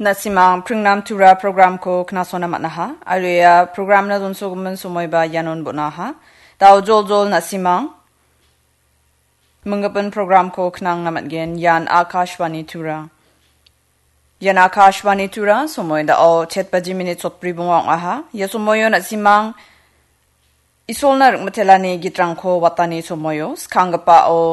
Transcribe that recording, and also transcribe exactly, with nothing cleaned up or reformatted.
Nasimang pringnam tura program ko knasona matnaha. Aluya program na dun suguman sumoyba yanon bunaha. Tao jol jol nasimang. Mengapan program ko knang namat gen yan Akashvani tura. Yan Akashvani tura sumoy da o chet baji minit sot pribungwang aha. Ya sumoyo nasimang isol na rikmatelani gitrang ko watani sumoyo. Skangapa o